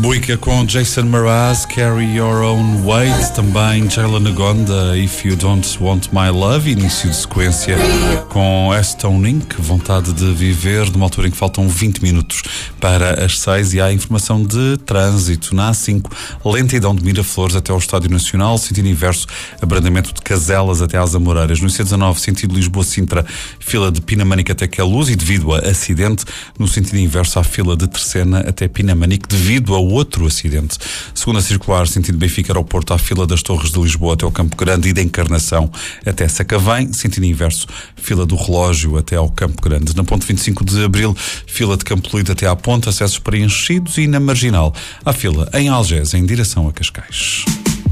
Buica com Jason Mraz, Carry Your Own Weight, também Jayla Nagonda, If You Don't Want My Love, início de sequência com Aston Inc., Vontade de Viver, numa altura em que faltam 20 minutos para as 6 e há informação de trânsito na A5, lentidão de Miraflores até ao Estádio Nacional, sentido inverso, abrandamento de Caselas até às Amoreiras, no IC19, sentido Lisboa-Sintra, fila de Pinamanique até Queluz e devido a acidente, no sentido inverso há fila de Terceira até Pinamanique devido a outro acidente. Segunda circular, sentido Benfica Aeroporto, à fila das Torres de Lisboa até ao Campo Grande e da Encarnação até Sacavém, sentido inverso, fila do Relógio até ao Campo Grande. Na ponte 25 de Abril, fila de Campo Lido até à Ponte, acessos preenchidos, e na Marginal, há fila em Algés em direção a Cascais.